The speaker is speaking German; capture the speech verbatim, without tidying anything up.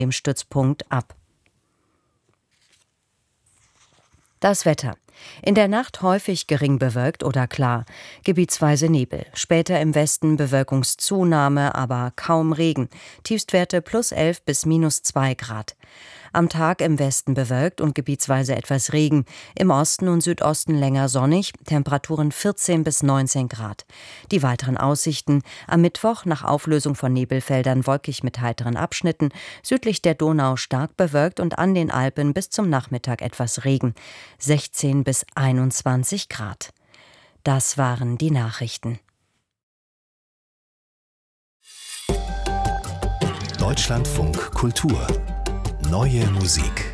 dem Stützpunkt ab. Das Wetter. In der Nacht häufig gering bewölkt oder klar, gebietsweise Nebel. Später im Westen Bewölkungszunahme, aber kaum Regen. Tiefstwerte plus elf bis minus zwei Grad. Am Tag im Westen bewölkt und gebietsweise etwas Regen. Im Osten und Südosten länger sonnig, Temperaturen vierzehn bis neunzehn Grad. Die weiteren Aussichten: am Mittwoch nach Auflösung von Nebelfeldern wolkig mit heiteren Abschnitten, südlich der Donau stark bewölkt und an den Alpen bis zum Nachmittag etwas Regen. sechzehn bis einundzwanzig Grad. Das waren die Nachrichten. Deutschlandfunk Kultur. Neue Musik.